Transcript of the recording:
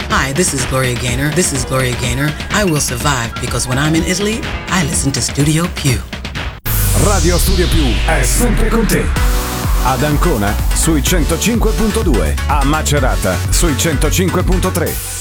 Hi, this is Gloria Gaynor. This is Gloria Gaynor. I will survive because when I'm in Italy, I listen to Studio Più. Radio Studio Più è sempre con te. Ad Ancona sui 105.2, a Macerata sui 105.3.